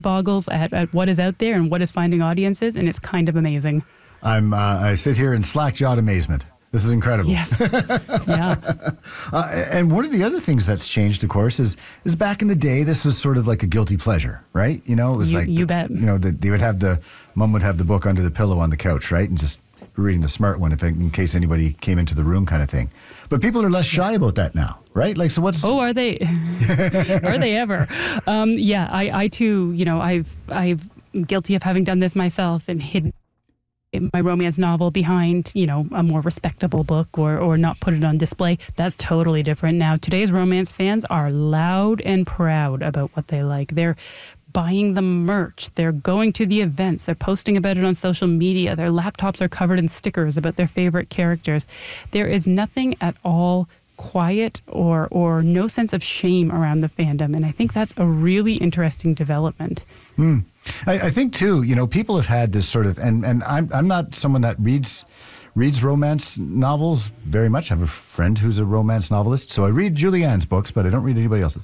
boggles at what is out there and what is finding audiences, and it's kind of amazing. I sit here in slack-jawed amazement. This is incredible. Yes. Yeah. And one of the other things that's changed, of course, is back in the day, this was sort of like a guilty pleasure, right? You know, it was you bet. You know, mom would have the book under the pillow on the couch, right? And just reading the smart one in case anybody came into the room kind of thing. But people are less shy about that now, right? Like, so what's... Oh, are they? Are they ever? Yeah, I too, you know, I've guilty of having done this myself and hidden my romance novel behind, you know, a more respectable book or not put it on display. That's totally different now. Today's romance fans are loud and proud about what they like. They're buying the merch. They're going to the events. They're posting about it on social media. Their laptops are covered in stickers about their favorite characters. There is nothing at all quiet or no sense of shame around the fandom. And I think that's a really interesting development. I think too, you know, people have had this sort of, and I'm not someone that reads romance novels very much. I have a friend who's a romance novelist, so I read Julianne's books, but I don't read anybody else's.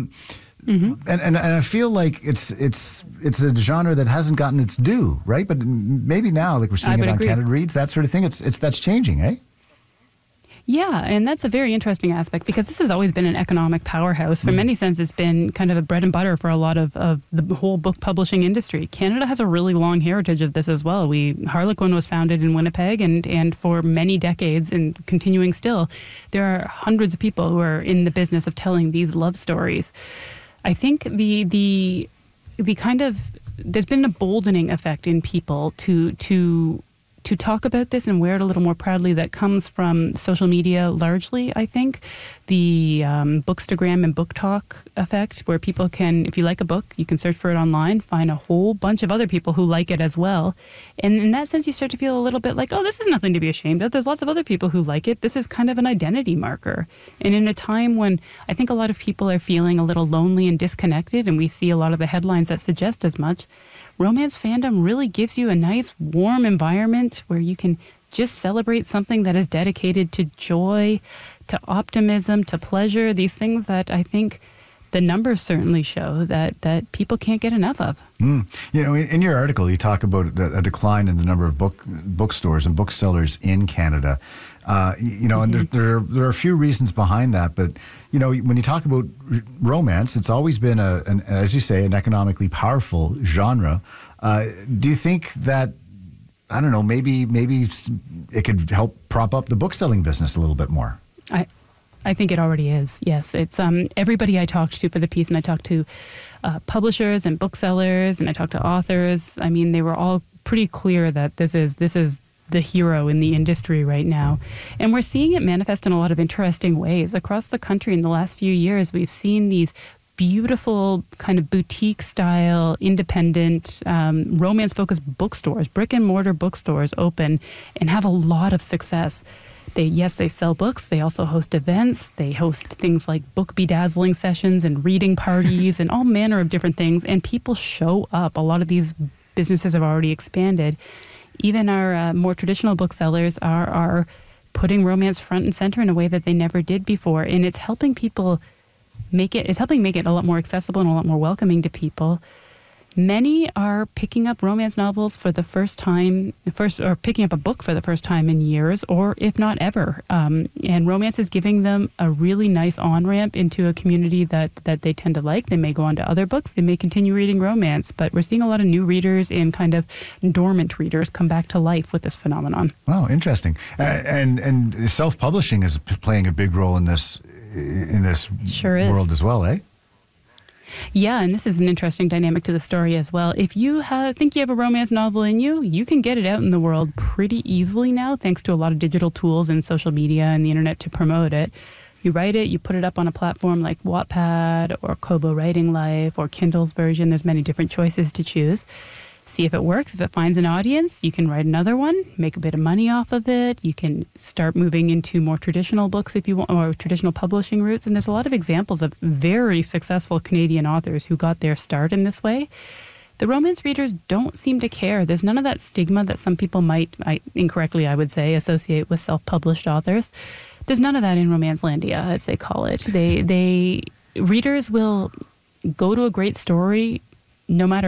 And I feel like it's a genre that hasn't gotten its due, right? But maybe now, like we're seeing it on Canada Reads, that sort of thing. That's changing, eh? Yeah, and that's a very interesting aspect because this has always been an economic powerhouse. For many senses, it's been kind of a bread and butter for a lot of the whole book publishing industry. Canada has a really long heritage of this as well. Harlequin was founded in Winnipeg, and for many decades, and continuing still, there are hundreds of people who are in the business of telling these love stories. I think the kind of, there's been an emboldening effect in people to talk about this and wear it a little more proudly that comes from social media largely, I think. The Bookstagram and Book Talk effect, where people can, if you like a book, you can search for it online, find a whole bunch of other people who like it as well. And in that sense, you start to feel a little bit like, oh, this is nothing to be ashamed of. There's lots of other people who like it. This is kind of an identity marker. And in a time when I think a lot of people are feeling a little lonely and disconnected, and we see a lot of the headlines that suggest as much, romance fandom really gives you a nice, warm environment where you can just celebrate something that is dedicated to joy, to optimism, to pleasure, these things that I think the numbers certainly show that people can't get enough of. You know, in your article, you talk about a decline in the number of bookstores and booksellers in Canada. You know, and there are a few reasons behind that, but you know, when you talk about romance, it's always been as you say, an economically powerful genre. Do you think that, I don't know, maybe it could help prop up the bookselling business a little bit more? I think it already is. Yes, it's everybody I talked to for the piece, and I talked to publishers and booksellers, and I talked to authors. I mean, they were all pretty clear that this is the hero in the industry right now. And we're seeing it manifest in a lot of interesting ways. Across the country in the last few years, we've seen these beautiful kind of boutique-style, independent, romance-focused bookstores, brick-and-mortar bookstores open and have a lot of success. They sell books. They also host events. They host things like book bedazzling sessions and reading parties and all manner of different things. And people show up. A lot of these businesses have already expanded. Even our more traditional booksellers are putting romance front and center in a way that they never did before. And it's helping people make it a lot more accessible and a lot more welcoming to people. Many are picking up romance novels for the first time, or picking up a book for the first time in years, or if not ever. And romance is giving them a really nice on-ramp into a community that they tend to like. They may go on to other books. They may continue reading romance. But we're seeing a lot of new readers and kind of dormant readers come back to life with this phenomenon. Wow, interesting. And self-publishing is playing a big role in this Sure is. World as well, eh? Yeah, and this is an interesting dynamic to the story as well. If you think you have a romance novel in you, you can get it out in the world pretty easily now, thanks to a lot of digital tools and social media and the internet to promote it. You write it, you put it up on a platform like Wattpad or Kobo Writing Life or Kindle's version. There's many different choices to choose. See if it works. If it finds an audience, you can write another one, make a bit of money off of it. You can start moving into more traditional books if you want, or traditional publishing routes. And there's a lot of examples of very successful Canadian authors who got their start in this way. The romance readers don't seem to care. There's none of that stigma that some people might, incorrectly I would say, associate with self-published authors. There's none of that in Romancelandia, as they call it. Readers will go to a great story no matter